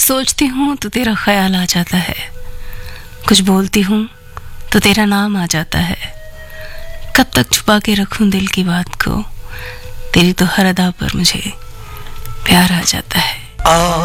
सोचती हूँ तो तेरा ख्याल आ जाता है, कुछ बोलती हूँ तो तेरा नाम आ जाता है। कब तक छुपा के रखूं दिल की बात को, तेरी तो हर अदा पर मुझे प्यार आ जाता है।